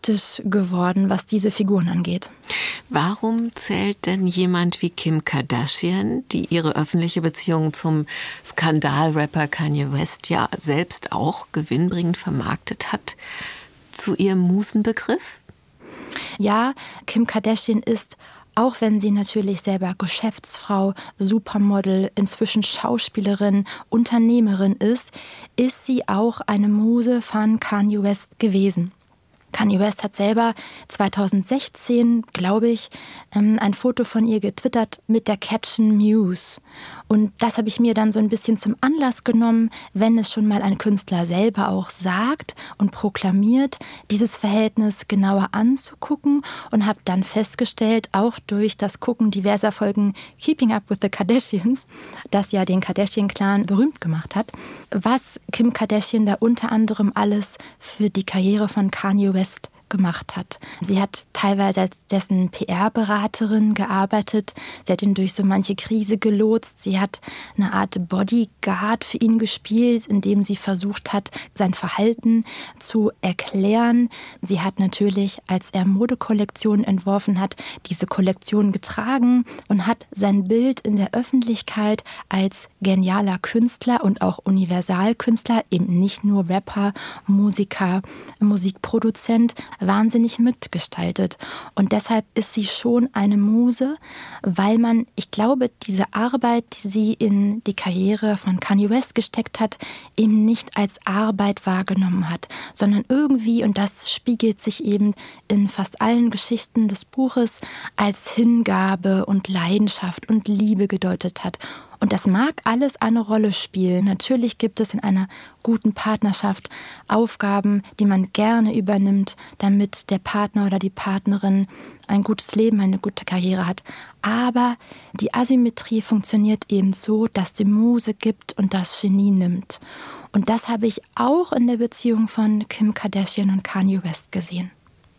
skeptisch geworden, was diese Figuren angeht. Warum zählt denn jemand wie Kim Kardashian, die ihre öffentliche Beziehung zum Skandalrapper Kanye West ja selbst auch gewinnbringend vermarktet hat, zu ihrem Musenbegriff? Ja, Kim Kardashian ist, auch wenn sie natürlich selber Geschäftsfrau, Supermodel, inzwischen Schauspielerin, Unternehmerin ist sie auch eine Muse von Kanye West gewesen. Kanye West hat selber 2016, glaube ich, ein Foto von ihr getwittert mit der Caption Muse. Und das habe ich mir dann so ein bisschen zum Anlass genommen, wenn es schon mal ein Künstler selber auch sagt und proklamiert, dieses Verhältnis genauer anzugucken und habe dann festgestellt, auch durch das Gucken diverser Folgen Keeping Up with the Kardashians, das ja den Kardashian-Clan berühmt gemacht hat, was Kim Kardashian da unter anderem alles für die Karriere von Kanye West gemacht hat. Sie hat teilweise als dessen PR-Beraterin gearbeitet. Sie hat ihn durch so manche Krise gelotst. Sie hat eine Art Bodyguard für ihn gespielt, indem sie versucht hat, sein Verhalten zu erklären. Sie hat natürlich, als er Modekollektionen entworfen hat, diese Kollektion getragen und hat sein Bild in der Öffentlichkeit als genialer Künstler und auch Universalkünstler, eben nicht nur Rapper, Musiker, Musikproduzent, wahnsinnig mitgestaltet. Und deshalb ist sie schon eine Muse, weil man, ich glaube, diese Arbeit, die sie in die Karriere von Kanye West gesteckt hat, eben nicht als Arbeit wahrgenommen hat, sondern irgendwie, und das spiegelt sich eben in fast allen Geschichten des Buches, als Hingabe und Leidenschaft und Liebe gedeutet hat. Und das mag alles eine Rolle spielen. Natürlich gibt es in einer guten Partnerschaft Aufgaben, die man gerne übernimmt, damit der Partner oder die Partnerin ein gutes Leben, eine gute Karriere hat. Aber die Asymmetrie funktioniert eben so, dass die Muse gibt und das Genie nimmt. Und das habe ich auch in der Beziehung von Kim Kardashian und Kanye West gesehen.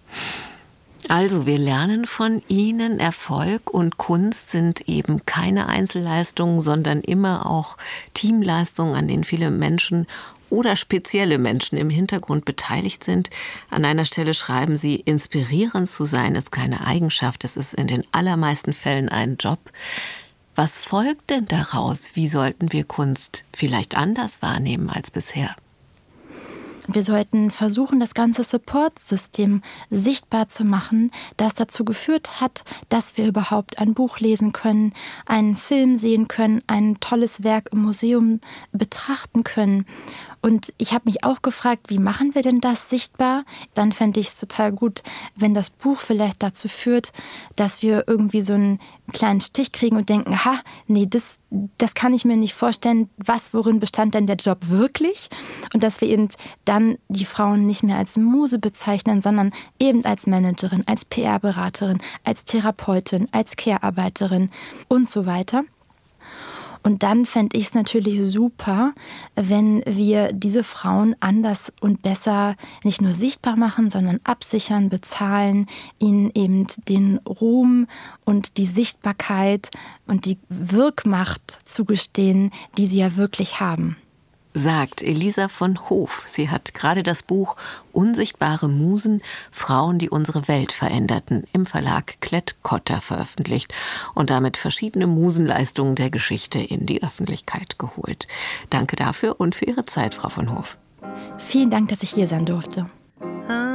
Also wir lernen von Ihnen, Erfolg und Kunst sind eben keine Einzelleistungen, sondern immer auch Teamleistungen, an denen viele Menschen oder spezielle Menschen im Hintergrund beteiligt sind. An einer Stelle schreiben Sie, inspirierend zu sein ist keine Eigenschaft, es ist in den allermeisten Fällen ein Job. Was folgt denn daraus? Wie sollten wir Kunst vielleicht anders wahrnehmen als bisher? Wir sollten versuchen, das ganze Support-System sichtbar zu machen, das dazu geführt hat, dass wir überhaupt ein Buch lesen können, einen Film sehen können, ein tolles Werk im Museum betrachten können. Und ich habe mich auch gefragt, wie machen wir denn das sichtbar? Dann fände ich es total gut, wenn das Buch vielleicht dazu führt, dass wir irgendwie so einen kleinen Stich kriegen und denken, nee, das kann ich mir nicht vorstellen, worin bestand denn der Job wirklich? Und dass wir eben dann die Frauen nicht mehr als Muse bezeichnen, sondern eben als Managerin, als PR-Beraterin, als Therapeutin, als Care-Arbeiterin und so weiter. Und dann fände ich es natürlich super, wenn wir diese Frauen anders und besser nicht nur sichtbar machen, sondern absichern, bezahlen, ihnen eben den Ruhm und die Sichtbarkeit und die Wirkmacht zugestehen, die sie ja wirklich haben. Sagt Elisa von Hoof. Sie hat gerade das Buch Unsichtbare Musen, Frauen, die unsere Welt veränderten, im Verlag Klett-Cotta veröffentlicht und damit verschiedene Musenleistungen der Geschichte in die Öffentlichkeit geholt. Danke dafür und für Ihre Zeit, Frau von Hoof. Vielen Dank, dass ich hier sein durfte.